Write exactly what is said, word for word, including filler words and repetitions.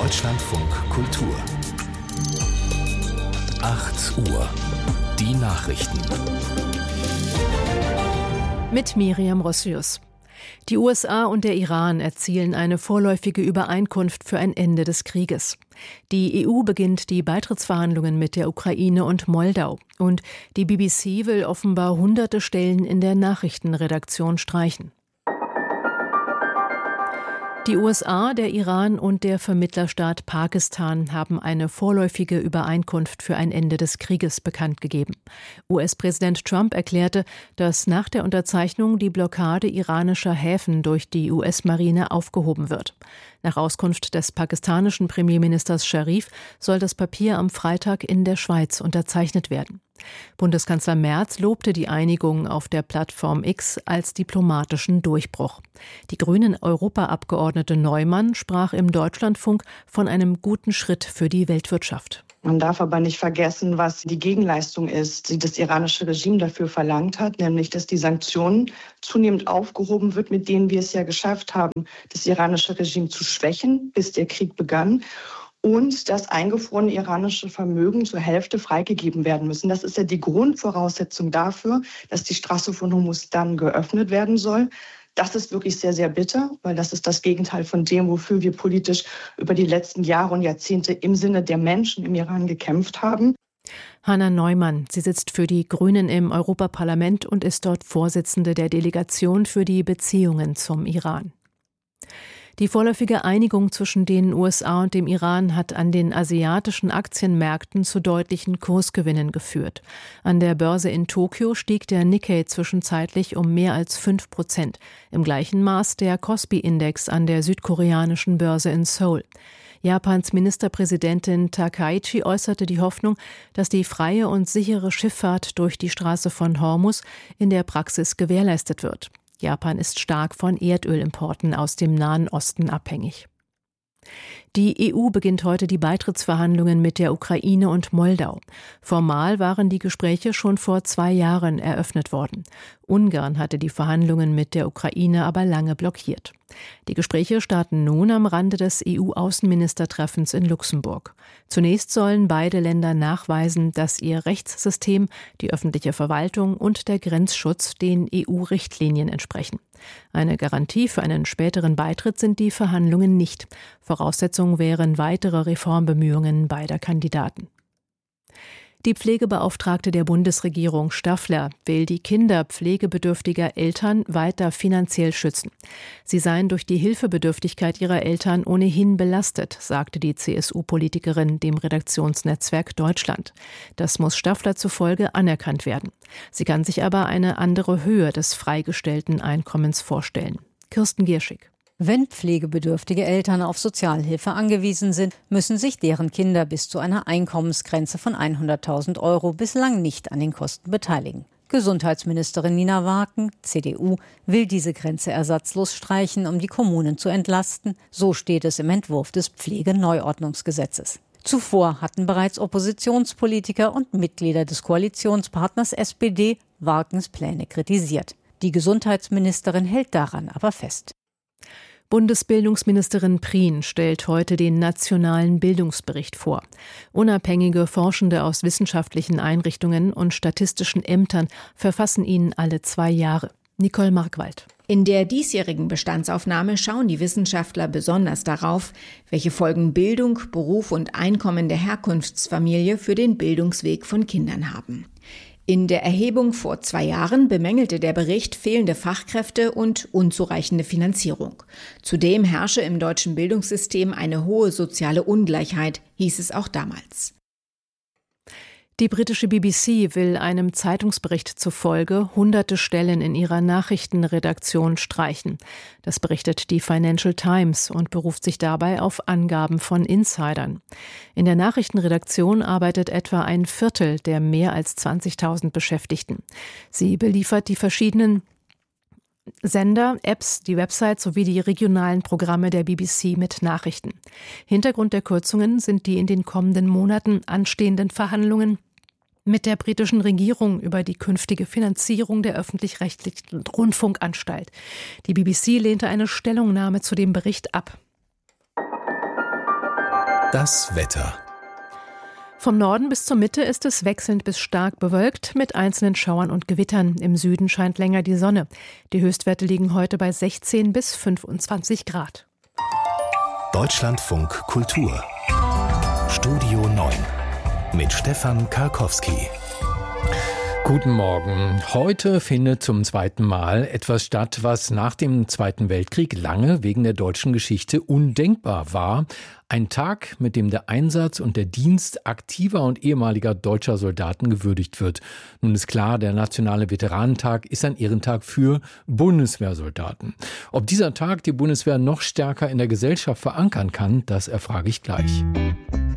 Deutschlandfunk Kultur. acht Uhr. Die Nachrichten. Mit Miriam Rossius. Die U S A und der Iran erzielen eine vorläufige Übereinkunft für ein Ende des Krieges. Die E U beginnt die Beitrittsverhandlungen mit der Ukraine und Moldau. Und die B B C will offenbar hunderte Stellen in der Nachrichtenredaktion streichen. Die U S A, der Iran und der Vermittlerstaat Pakistan haben eine vorläufige Übereinkunft für ein Ende des Krieges bekannt gegeben. U S-Präsident Trump erklärte, dass nach der Unterzeichnung die Blockade iranischer Häfen durch die U S-Marine aufgehoben wird. Nach Auskunft des pakistanischen Premierministers Sharif soll das Papier am Freitag in der Schweiz unterzeichnet werden. Bundeskanzler Merz lobte die Einigung auf der Plattform X als diplomatischen Durchbruch. Die Grünen-Europaabgeordnete Neumann sprach im Deutschlandfunk von einem guten Schritt für die Weltwirtschaft. Man darf aber nicht vergessen, was die Gegenleistung ist, die das iranische Regime dafür verlangt hat, nämlich dass die Sanktionen zunehmend aufgehoben wird, mit denen wir es ja geschafft haben, das iranische Regime zu schwächen, bis der Krieg begann. Und das eingefrorene iranische Vermögen zur Hälfte freigegeben werden müssen. Das ist ja die Grundvoraussetzung dafür, dass die Straße von Hormuz dann geöffnet werden soll. Das ist wirklich sehr, sehr bitter, weil das ist das Gegenteil von dem, wofür wir politisch über die letzten Jahre und Jahrzehnte im Sinne der Menschen im Iran gekämpft haben. Hanna Neumann, sie sitzt für die Grünen im Europaparlament und ist dort Vorsitzende der Delegation für die Beziehungen zum Iran. Die vorläufige Einigung zwischen den U S A und dem Iran hat an den asiatischen Aktienmärkten zu deutlichen Kursgewinnen geführt. An der Börse in Tokio stieg der Nikkei zwischenzeitlich um mehr als fünf Prozent. Im gleichen Maß der Kospi-Index an der südkoreanischen Börse in Seoul. Japans Ministerpräsidentin Takaichi äußerte die Hoffnung, dass die freie und sichere Schifffahrt durch die Straße von Hormuz in der Praxis gewährleistet wird. Japan ist stark von Erdölimporten aus dem Nahen Osten abhängig. Die E U beginnt heute die Beitrittsverhandlungen mit der Ukraine und Moldau. Formal waren die Gespräche schon vor zwei Jahren eröffnet worden. Ungarn hatte die Verhandlungen mit der Ukraine aber lange blockiert. Die Gespräche starten nun am Rande des E U-Außenministertreffens in Luxemburg. Zunächst sollen beide Länder nachweisen, dass ihr Rechtssystem, die öffentliche Verwaltung und der Grenzschutz den E U-Richtlinien entsprechen. Eine Garantie für einen späteren Beitritt sind die Verhandlungen nicht. Voraussetzung wären weitere Reformbemühungen beider Kandidaten. Die Pflegebeauftragte der Bundesregierung Staffler will die Kinder pflegebedürftiger Eltern weiter finanziell schützen. Sie seien durch die Hilfebedürftigkeit ihrer Eltern ohnehin belastet, sagte die C S U-Politikerin dem Redaktionsnetzwerk Deutschland. Das muss Staffler zufolge anerkannt werden. Sie kann sich aber eine andere Höhe des freigestellten Einkommens vorstellen. Kirsten Gierschig. Wenn pflegebedürftige Eltern auf Sozialhilfe angewiesen sind, müssen sich deren Kinder bis zu einer Einkommensgrenze von hunderttausend Euro bislang nicht an den Kosten beteiligen. Gesundheitsministerin Nina Waken, C D U, will diese Grenze ersatzlos streichen, um die Kommunen zu entlasten. So steht es im Entwurf des Pflegeneuordnungsgesetzes. Zuvor hatten bereits Oppositionspolitiker und Mitglieder des Koalitionspartners S P D Wakens Pläne kritisiert. Die Gesundheitsministerin hält daran aber fest. Bundesbildungsministerin Prien stellt heute den nationalen Bildungsbericht vor. Unabhängige Forschende aus wissenschaftlichen Einrichtungen und statistischen Ämtern verfassen ihn alle zwei Jahre. Nicole Markwald. In der diesjährigen Bestandsaufnahme schauen die Wissenschaftler besonders darauf, welche Folgen Bildung, Beruf und Einkommen der Herkunftsfamilie für den Bildungsweg von Kindern haben. In der Erhebung vor zwei Jahren bemängelte der Bericht fehlende Fachkräfte und unzureichende Finanzierung. Zudem herrsche im deutschen Bildungssystem eine hohe soziale Ungleichheit, hieß es auch damals. Die britische B B C will einem Zeitungsbericht zufolge hunderte Stellen in ihrer Nachrichtenredaktion streichen. Das berichtet die Financial Times und beruft sich dabei auf Angaben von Insidern. In der Nachrichtenredaktion arbeitet etwa ein Viertel der mehr als zwanzigtausend Beschäftigten. Sie beliefert die verschiedenen Sender, Apps, die Website sowie die regionalen Programme der B B C mit Nachrichten. Hintergrund der Kürzungen sind die in den kommenden Monaten anstehenden Verhandlungen mit der britischen Regierung über die künftige Finanzierung der öffentlich-rechtlichen Rundfunkanstalt. Die B B C lehnte eine Stellungnahme zu dem Bericht ab. Das Wetter. Vom Norden bis zur Mitte ist es wechselnd bis stark bewölkt mit einzelnen Schauern und Gewittern. Im Süden scheint länger die Sonne. Die Höchstwerte liegen heute bei sechzehn bis fünfundzwanzig Grad. Deutschlandfunk Kultur. Studio neun mit Stefan Karkowski. Guten Morgen. Heute findet zum zweiten Mal etwas statt, was nach dem Zweiten Weltkrieg lange wegen der deutschen Geschichte undenkbar war. Ein Tag, mit dem der Einsatz und der Dienst aktiver und ehemaliger deutscher Soldaten gewürdigt wird. Nun ist klar, der Nationale Veteranentag ist ein Ehrentag für Bundeswehrsoldaten. Ob dieser Tag die Bundeswehr noch stärker in der Gesellschaft verankern kann, das erfrage ich gleich.